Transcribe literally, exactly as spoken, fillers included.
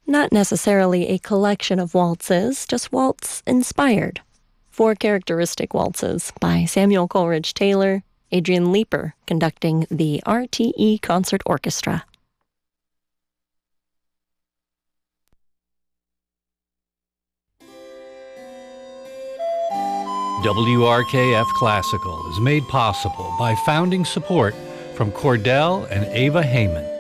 Not necessarily a collection of waltzes, just waltz-inspired. Four characteristic waltzes by Samuel Coleridge Taylor, Adrian Leeper conducting the R T E Concert Orchestra. W R K F Classical is made possible by founding support from Cordell and Ava Heyman.